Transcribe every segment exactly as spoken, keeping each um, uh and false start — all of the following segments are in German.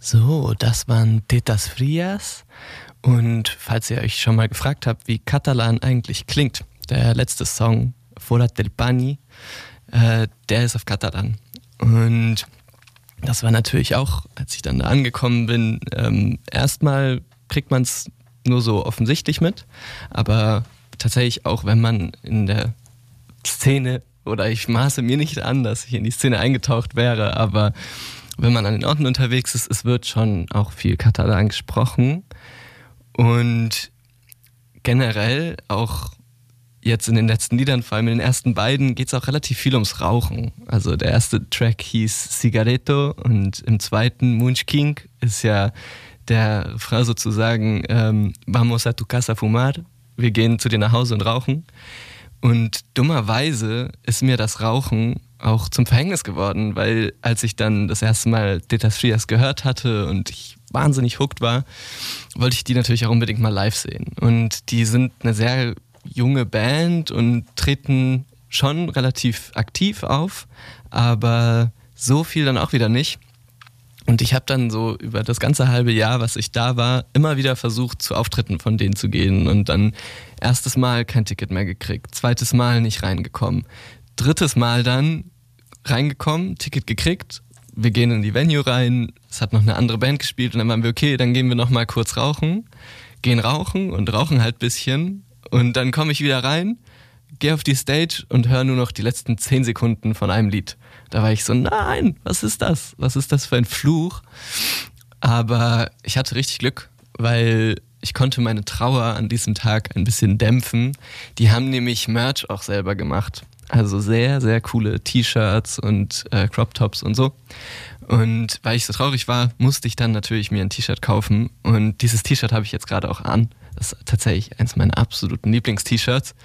So, das waren Tetas Frias. Und falls ihr euch schon mal gefragt habt, wie Katalan eigentlich klingt, der letzte Song, Forat del Pani, äh, der ist auf Katalan. Und das war natürlich auch, als ich dann da angekommen bin, ähm, erstmal kriegt man es nur so offensichtlich mit, aber tatsächlich auch, wenn man in der Szene, oder ich maße mir nicht an, dass ich in die Szene eingetaucht wäre, aber wenn man an den Orten unterwegs ist, es wird schon auch viel Katalan gesprochen. Und generell auch jetzt in den letzten Liedern, vor allem in den ersten beiden, geht es auch relativ viel ums Rauchen. Also der erste Track hieß Cigaretto und im zweiten Munch King ist ja der Refrain sozusagen ähm, Vamos a tu casa a fumar, wir gehen zu dir nach Hause und rauchen. Und dummerweise ist mir das Rauchen auch zum Verhängnis geworden, weil als ich dann das erste Mal Tetas Frias gehört hatte und ich wahnsinnig hooked war, wollte ich die natürlich auch unbedingt mal live sehen. Und die sind eine sehr junge Band und treten schon relativ aktiv auf, aber so viel dann auch wieder nicht. Und ich habe dann so über das ganze halbe Jahr, was ich da war, immer wieder versucht, zu Auftritten von denen zu gehen. Und dann erstes Mal kein Ticket mehr gekriegt, zweites Mal nicht reingekommen, drittes Mal dann reingekommen, Ticket gekriegt, wir gehen in die Venue rein, es hat noch eine andere Band gespielt und dann waren wir, okay, dann gehen wir noch mal kurz rauchen, gehen rauchen und rauchen halt ein bisschen und dann komme ich wieder rein, gehe auf die Stage und höre nur noch die letzten zehn Sekunden von einem Lied. Da war ich so, nein, was ist das? Was ist das für ein Fluch? Aber ich hatte richtig Glück, weil ich konnte meine Trauer an diesem Tag ein bisschen dämpfen. Die haben nämlich Merch auch selber gemacht. Also sehr, sehr coole T-Shirts und äh, Crop-Tops und so. Und weil ich so traurig war, musste ich dann natürlich mir ein T-Shirt kaufen. Und dieses T-Shirt habe ich jetzt gerade auch an. Das ist tatsächlich eins meiner absoluten Lieblings-T-Shirts.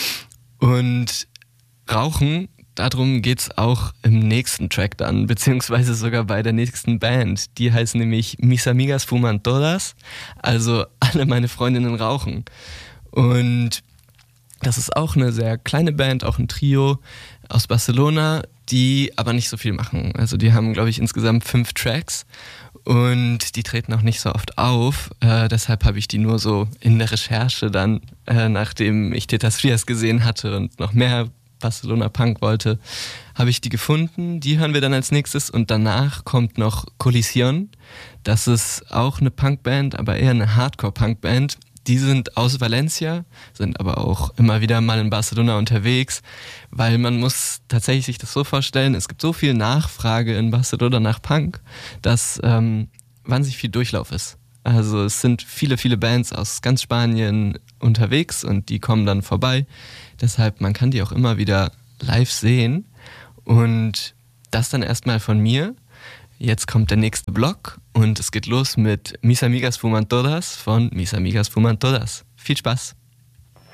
Und Rauchen, darum geht's auch im nächsten Track dann, beziehungsweise sogar bei der nächsten Band. Die heißt nämlich Mis Amigas Fuman Todas, also alle meine Freundinnen rauchen. Und das ist auch eine sehr kleine Band, auch ein Trio aus Barcelona, die aber nicht so viel machen. Also die haben, glaube ich, insgesamt fünf Tracks und die treten auch nicht so oft auf. Äh, deshalb habe ich die nur so in der Recherche dann, äh, nachdem ich Tetas Frias gesehen hatte und noch mehr Barcelona Punk wollte, habe ich die gefunden. Die hören wir dann als nächstes und danach kommt noch Collision. Das ist auch eine Punkband, aber eher eine Hardcore-Punkband. Die sind aus Valencia, sind aber auch immer wieder mal in Barcelona unterwegs, weil man muss tatsächlich sich das so vorstellen, es gibt so viel Nachfrage in Barcelona nach Punk, dass ähm, wahnsinnig viel Durchlauf ist. Also es sind viele, viele Bands aus ganz Spanien unterwegs und die kommen dann vorbei. Deshalb, man kann die auch immer wieder live sehen. Und das dann erstmal von mir. Jetzt kommt der nächste Block und es geht los mit Mis Amigas Fuman Todas von Mis Amigas Fuman Todas. Viel Spaß!